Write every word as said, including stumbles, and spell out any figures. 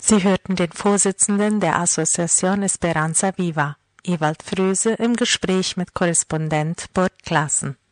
Sie hörten den Vorsitzenden der Asociación Esperanza Viva, Ewald Fröse, im Gespräch mit Korrespondent Burt Classen.